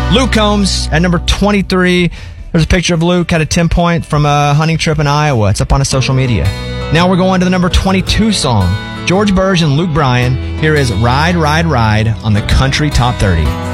Luke Combs at number 23. There's a picture of Luke at a 10-point from a hunting trip in Iowa. It's up on his social media. Now we're going to the number 22 song. George Burge and Luke Bryan. Here is Ride, Ride, Ride on the Country Top 30.